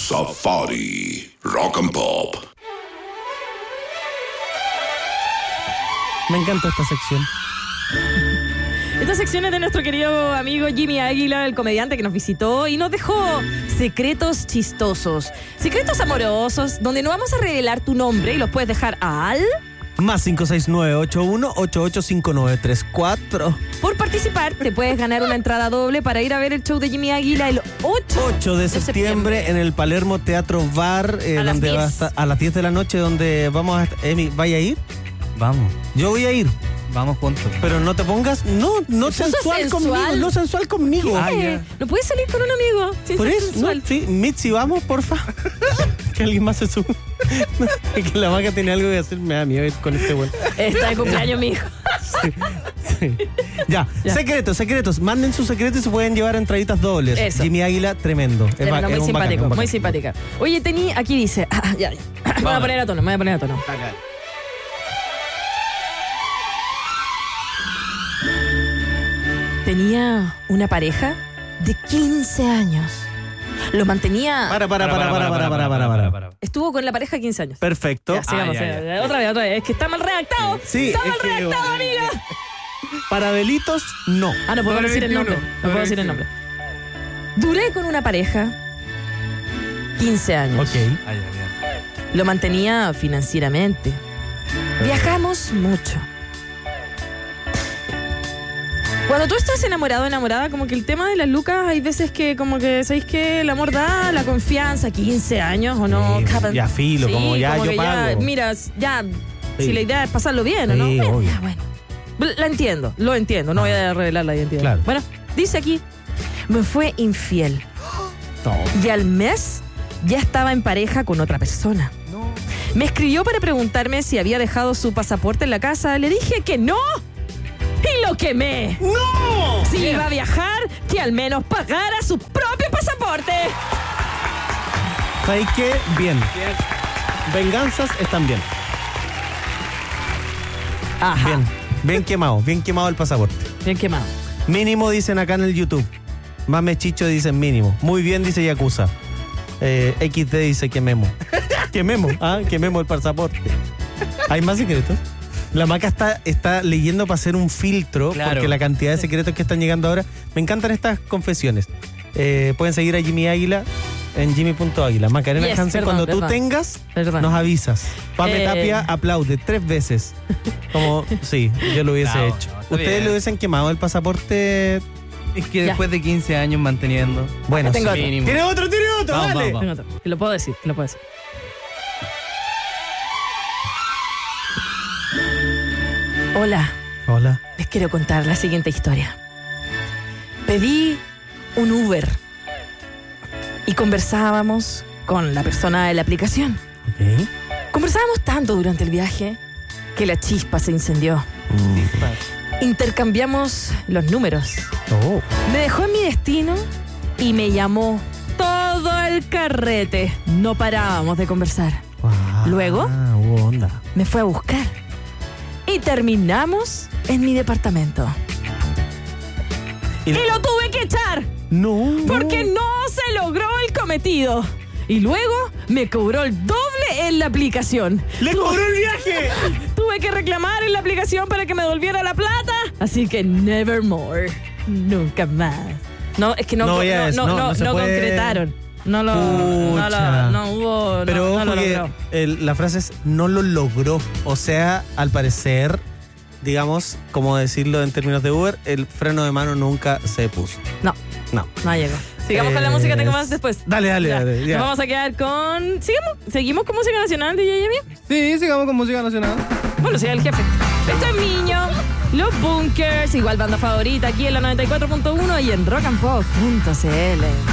Safari Rock and Pop. Me encanta esta sección. Esta sección es de nuestro querido amigo Jimmy Águila, el comediante que nos visitó y nos dejó secretos chistosos, secretos amorosos, donde no vamos a revelar tu nombre y los puedes dejar al... Más 569-8188-5934. Por participar, te puedes ganar una entrada doble para ir a ver el show de Jimmy Águila el 8 de septiembre en el Palermo Teatro Bar, donde va a estar a las 10 de la noche, donde vamos a estar. Emi, ¿vaya a ir? Vamos. Yo voy a ir. Vamos juntos. Pero no te pongas, no sensual conmigo, no sensual conmigo. No puedes salir con un amigo. Por eso, sensual. No, sí, Mitzi, vamos, porfa. Que alguien más se sube. Que la vaca tiene algo que hacer, me da miedo ir con este güey. Está de cumpleaños mi hijo. Sí. Ya, secretos. Manden sus secretos y se pueden llevar entraditas dobles. Eso. Jimmy Águila, tremendo. Muy simpático, muy simpática. Oye, aquí dice. Ya. Me voy a poner a tono. Tenía una pareja de 15 años. Lo mantenía... Para. Estuvo con la pareja 15 años. Perfecto. Ya, sigamos. Otra vez. Es que está mal redactado. Sí, está mal redactado, amiga. Para delitos, no. No puedo decir el nombre. Duré con una pareja 15 años. Ok. Lo mantenía financieramente. Viajamos mucho. Cuando tú estás enamorada, como que el tema de las lucas, hay veces que como que, ¿sabéis qué? El amor da, la confianza, 15 años o no. Ya filo, como ya como yo pago. Mira, ya, si la idea es pasarlo bien, ¿o no? Bueno. Lo entiendo, no voy a revelar la identidad. Claro. Bueno, dice aquí, me fue infiel. No. Y al mes ya estaba en pareja con otra persona. No. Me escribió para preguntarme si había dejado su pasaporte en la casa. Le dije que no. Y lo quemé. ¡No! Si iba a viajar, que al menos pagara su propio pasaporte. ¿Sabéis qué? Bien. Venganzas están bien. Ajá. Bien quemado el pasaporte. Bien quemado. Mínimo dicen acá en el YouTube. Mame Chicho dicen mínimo. Muy bien dice Yakuza. XD dice quememos. Quememos el pasaporte. ¿Hay más secretos? La Maca está leyendo para hacer un filtro, porque la cantidad de secretos que están llegando ahora. Me encantan estas confesiones. Pueden seguir a Jimmy Águila en jimmy.águila. Macarena Hansen, cuando tú tengas, nos avisas. Pame Tapia aplaude 3 veces. Como, sí, yo lo hubiese hecho. ¿Ustedes le hubiesen quemado el pasaporte? Es que después de 15 años manteniendo. Bueno, tengo sí. otro. ¿Tiene otro? Dale. Tengo otro. Que lo puedo decir. Hola. Les quiero contar la siguiente historia. Pedí un Uber y conversábamos con la persona de la aplicación. Ok. Conversábamos tanto durante el viaje que la chispa se incendió. Intercambiamos los números. Oh. Me dejó en mi destino y me llamó todo el carrete. No parábamos de conversar. Wow. Luego hubo onda. me fue a buscar y terminamos en mi departamento. Y lo tuve que echar. No. Porque no se logró el cometido. Y luego me cobró el doble en la aplicación. ¡Le cobró el viaje! Tuve que reclamar en la aplicación para que me devolviera la plata. Así que nevermore. Nunca más. No, es que no concretaron. No hubo. Pero no ojo lo que logró. la frase es no lo logró. O sea, al parecer, digamos, como decirlo en términos de Uber, el freno de mano nunca se puso. No llegó. Sigamos con la música, tengo más después. Dale. Ya. Nos vamos a quedar con... ¿Seguimos con música nacional, DJ Jimmy? Sí, sigamos con música nacional. Bueno, sigue el jefe. Esto es Miño, Los Bunkers, igual banda favorita aquí en la 94.1 y en rockandpop.cl.